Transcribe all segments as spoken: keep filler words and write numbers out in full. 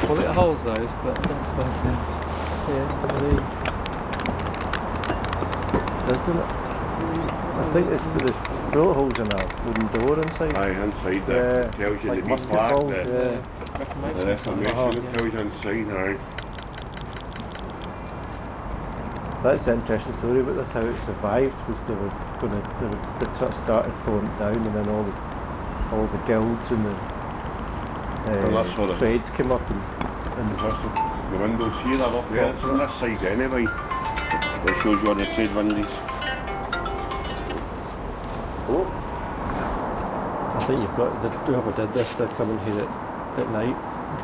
bullet holes those, but I don't suppose they. Yeah, one of these. Isn't it? I think it's, there's bullet holes in a wooden door inside. Aye, inside Yeah, that tells you like the beat musket black, balls, the, yeah. Reformation. the reformation Uh-huh. it tells you inside, aye. That's the interesting story about this, how it survived, was they were going to, they, were, they sort of started pulling it down, and then all the, all the guilds and the uh, Well, that's sort of- trades came up and, and The windows here, they're up there, it's on this side anyway. It shows you all the trade windows. oh, I think you've got, the, whoever did this, they're coming here at, at night.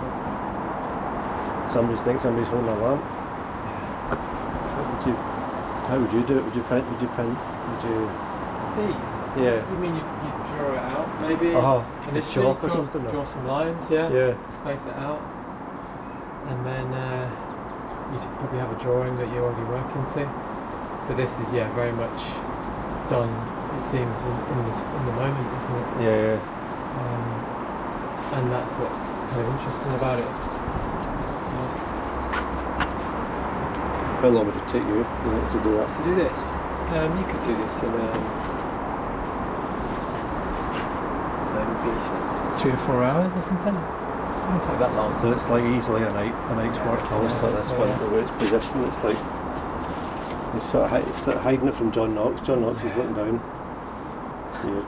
Somebody thinks somebody's holding a lamp. What would you, how would you do it? Would you paint, would you paint, would you, These? yeah. You mean you, you draw it out, maybe? Uh-huh. Initially, Chalk or draw, something, or- draw some lines, yeah. Yeah. Space it out. And then uh, you'd probably have a drawing that you're already working to. But this is, yeah, very much done, it seems, in, in, this, in the moment, isn't it? Yeah, yeah. Um, and that's what's kind of interesting about it. Yeah. How long would it take you to do that? To do this, um, you could do this in um, maybe three or four hours or something. It won't take that long. So it's like easily a night, a night's work house like this one, the way it's positioned. It's like he's sort of, hi- he's sort of hiding it from John Knox. John Knox is looking down. So you're,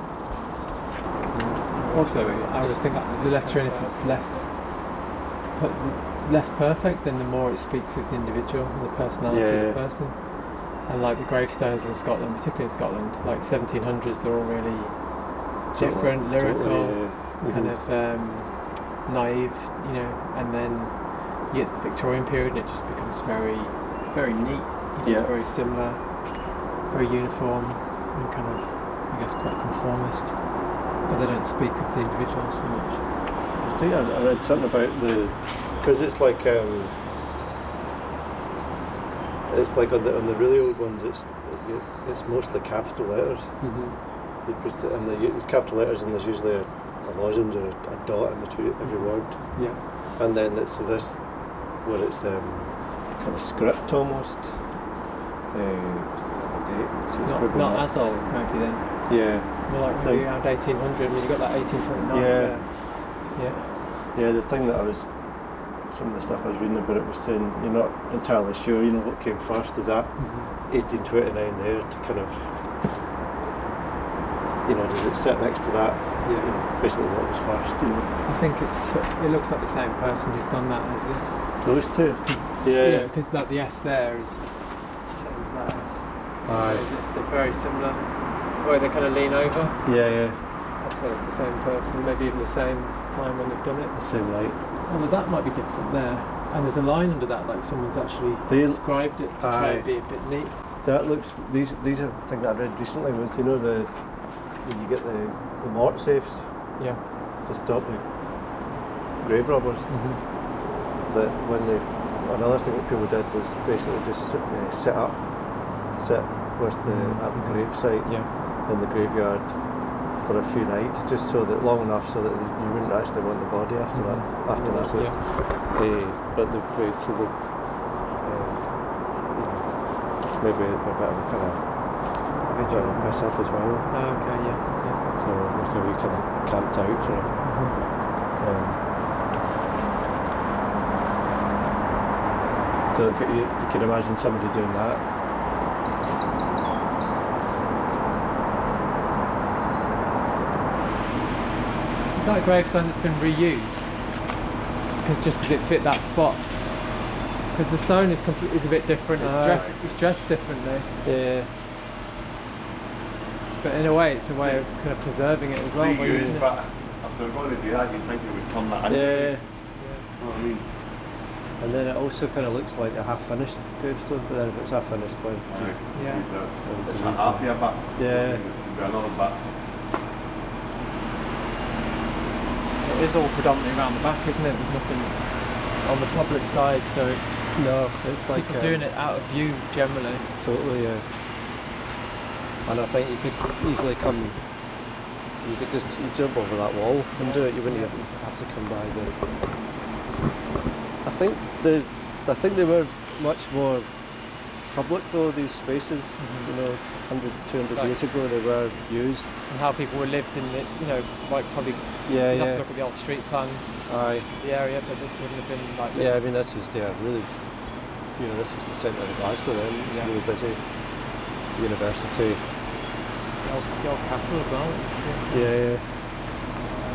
Also, I was thinking the lettering, if it's less per- less perfect, then the more it speaks of the individual and the personality Yeah. of the person. And like the gravestones in Scotland, particularly in Scotland, like seventeen hundreds, they're all really different, totally, lyrical, yeah. kind Mhm. of um, naive, you know. And then you get to the Victorian period, and it just becomes very, very neat, you know, Yeah. very similar, very uniform, and kind of, I guess, quite conformist. But they don't speak of the individual so much. I think I, I read something about the, because it's like um, it's like on the on the really old ones, it's it's mostly capital letters. Mm-hmm. You put- And the, it's capital letters, and there's usually a, a lozenge or a, a dot in between every word. Yeah. And then it's this, where it's um, kind of script almost. Uh, what's the other date? It's it's not, maybe not not- as old, maybe then. Yeah, More like So- maybe around eighteen hundred, when you got that eighteen twenty-nine. Yeah. there. Yeah. yeah. The thing that I was, some of the stuff I was reading about it was saying you're not entirely sure. You know what came first? Is that Mm-hmm. eighteen twenty-nine there to kind of, you know, does it sit next to that? You Yeah. know, basically what was first. You know, I think it's it looks like the same person who's done that as this. those two. Yeah. Yeah. Because like the S there is the same as that S. Aye. It's- They're very similar. The way they kind of lean over. Yeah, yeah. I'd say it's the same person. Maybe even the same time when they've done it. The same light. Although that might be different there. And there's a line under that, like someone's actually They- described it to try Aye. and be a bit neat. That looks. These these are the thing that I read recently was, you know, the when you get the the mort safes Yeah. to stop the grave robbers. Mm-hmm. That when they, another thing that people did was basically just sit, uh, sit up, sit with the at the grave site Yeah. in the graveyard for a few nights, just so that long enough so that you wouldn't actually want the body after that. After that, so it's, uh, but the way so the um, you know, maybe a bit of a kind of bit of a piss up as well. Oh, okay, yeah. yeah. So like a wee kind of camped out for it. Um, so you, you can imagine somebody doing that. Is that a gravestone that's been reused? Cause just because it fit that spot. Because the stone is completely is a bit different. It's Ah. dressed. It's dressed differently. Yeah. But in a way, it's a way of kind of preserving it as well. by using Reused, it. but if they're going to do that, you'd think they would turn that in. Yeah. You know what I mean? And then it also kind of looks like a half-finished gravestone, but then if it's half-finished, why would you? Aye. Yeah. why would It's you a use half that? year back. Yeah. Be another bit. It is all predominantly around the back, isn't it? There's nothing on the public side, so it's No, it's like people um, doing it out of view generally. Totally, yeah. And I think you could easily come, you could just you jump over that wall and do it. You wouldn't even have to come by the think the I think they were much more public though, these spaces. Mhm. You know, one hundred, two hundred Right. years ago they were used. And how people were lived in it, you know, like probably Yeah, you'd have yeah. to look at the old street plan, Aye. the area, but this wouldn't have been like Yeah, I mean this was yeah really, you know, this was the centre of Glasgow then. It was Yeah. really busy. University. the old, the old castle as well. It used to be. Yeah, yeah.